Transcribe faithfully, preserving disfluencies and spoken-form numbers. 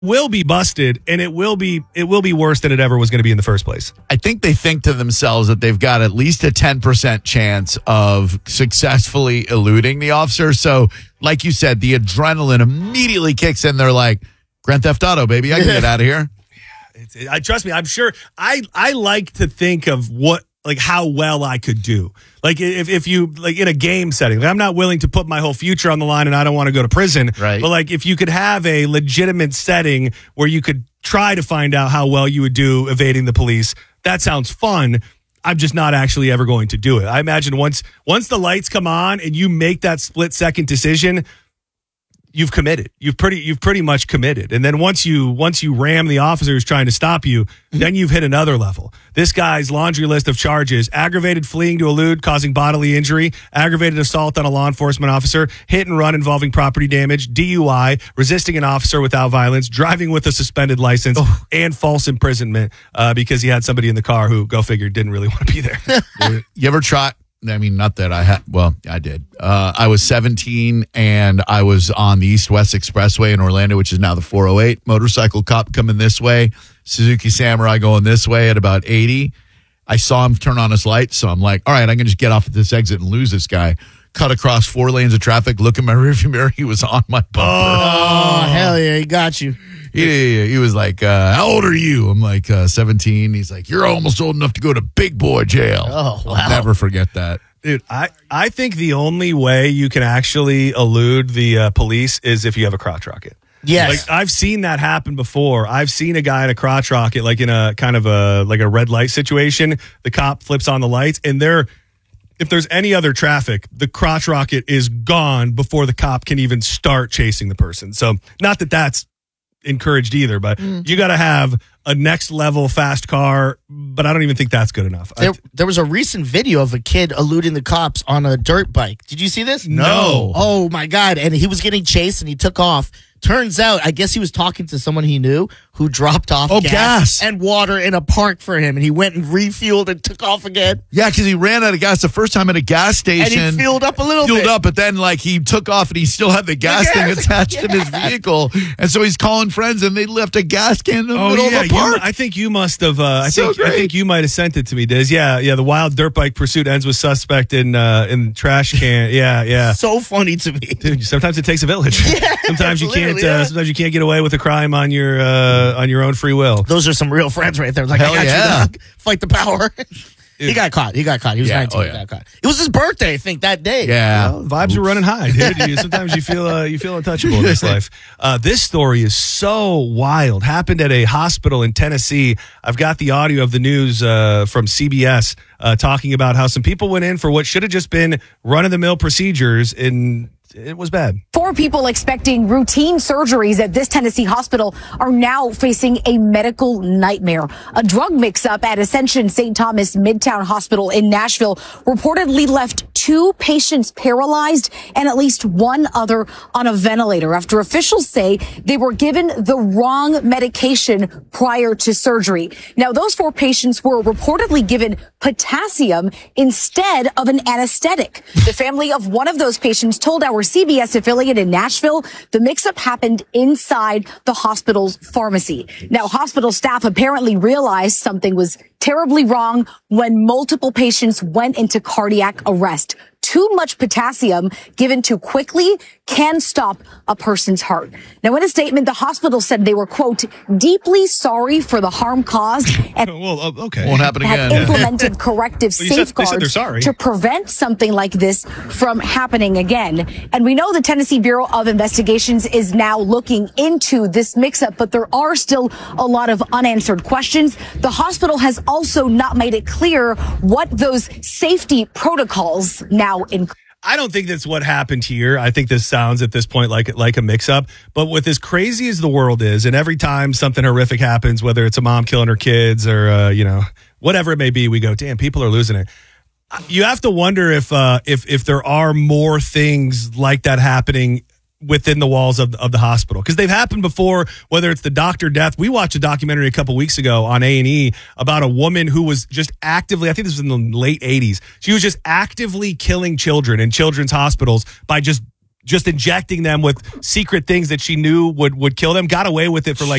will be busted, and it will be it will be worse than it ever was going to be in the first place. I think they think to themselves that they've got at least a ten percent chance of successfully eluding the officer. So, like you said, the adrenaline immediately kicks in. They're like, Grand Theft Auto, baby, I can get out of here. It's, it, I trust me. I'm sure. I I like to think of what like how well I could do. Like if if you like in a game setting, like I'm not willing to put my whole future on the line, and I don't want to go to prison. Right. But like if you could have a legitimate setting where you could try to find out how well you would do evading the police, that sounds fun. I'm just not actually ever going to do it. I imagine once once the lights come on and you make that split second decision, you've committed. You've pretty you've pretty much committed. And then once you once you ram the officer who's trying to stop you, then you've hit another level. This guy's laundry list of charges: aggravated fleeing to elude causing bodily injury, aggravated assault on a law enforcement officer, hit and run involving property damage, D U I, resisting an officer without violence, driving with a suspended license, oh. and false imprisonment uh, because he had somebody in the car who, go figure, didn't really want to be there. You ever try... I mean, not that I had, well, I did. Uh, I was seventeen and I was on the East-West Expressway in Orlando, which is now the four oh eight. Motorcycle cop coming this way, Suzuki Samurai going this way at about eighty. I saw him turn on his lights, so I'm like, all right, I can just get off at this exit and lose this guy. Cut across four lanes of traffic, look in my rearview mirror, he was on my bumper. Oh, hell yeah, he got you. He, he was like, uh, how old are you? I'm like, uh, seventeen. He's like, you're almost old enough to go to big boy jail. Oh, wow. I'll never forget that. Dude, I, I think the only way you can actually elude the uh, police is if you have a crotch rocket. Yes. Like, I've seen that happen before. I've seen a guy in a crotch rocket, like in a kind of a, like a red light situation. The cop flips on the lights and they're, if there's any other traffic, the crotch rocket is gone before the cop can even start chasing the person. So not that that's encouraged either, but mm. you got to have a next level fast car, but I don't even think that's good enough. There, there was a recent video of a kid eluding the cops on a dirt bike. Did you see this? No. Oh my God. And he was getting chased and he took off. Turns out, I guess he was talking to someone he knew who dropped off oh, gas, gas and water in a park for him. And he went and refueled and took off again. Yeah, because he ran out of gas the first time at a gas station. And he fueled up a little fueled bit. up, but then like he took off and he still had the gas the thing gas, attached yeah. in his vehicle. And so he's calling friends and they left a gas can in the oh, middle yeah, of the park. You, I think you must have, uh, I, so think, great. I think you might have sent it to me, Diz. Yeah, yeah, the wild dirt bike pursuit ends with suspect in uh, in trash can. Yeah, yeah. So funny to me. Dude, sometimes it takes a village. Yeah, sometimes you can't. Uh, yeah. Sometimes you can't get away with a crime on your uh, on your own free will. Those are some real friends right there. Like, Hell I got yeah. you, dog. Fight the power. He got caught. He got caught. He was Yeah, nineteen. oh, yeah. He got caught. It was his birthday, I think, that day. Yeah. Well, vibes are running high, dude. You, sometimes you feel uh, you feel untouchable in this life. Uh, this story is so wild. Happened at a hospital in Tennessee. I've got the audio of the news uh, from C B S uh, talking about how some people went in for what should have just been run-of-the-mill procedures, and it was bad. Four people expecting routine surgeries at this Tennessee hospital are now facing a medical nightmare. A drug mix-up at Ascension Saint Thomas Midtown Hospital in Nashville reportedly left two patients paralyzed and at least one other on a ventilator after officials say they were given the wrong medication prior to surgery. Now, those four patients were reportedly given potassium instead of an anesthetic. The family of one of those patients told our C B S affiliate in Nashville the mix-up happened inside the hospital's pharmacy. Now, hospital staff apparently realized something was terribly wrong when multiple patients went into cardiac arrest. Too much potassium given too quickly can stop a person's heart. Now, in a statement, the hospital said they were, quote, deeply sorry for the harm caused and well, okay. Won't happen have again. implemented corrective Well, you said- they said they're safeguards sorry. to prevent something like this from happening again. And we know the Tennessee Bureau of Investigations is now looking into this mix-up, but there are still a lot of unanswered questions. The hospital has also not made it clear what those safety protocols now include. I don't think that's what happened here. I think this sounds at this point like like a mix-up. But with as crazy as the world is, and every time something horrific happens, whether it's a mom killing her kids or uh, you know whatever it may be, we go, damn, people are losing it. You have to wonder if uh, if if there are more things like that happening within the walls of, of the hospital, because they've happened before, whether it's the doctor death. We watched a documentary a couple weeks ago on A and E about a woman who was just actively, I think this was in the late eighties, she was just actively killing children in children's hospitals by just just injecting them with secret things that she knew would would kill them. Got away with it for like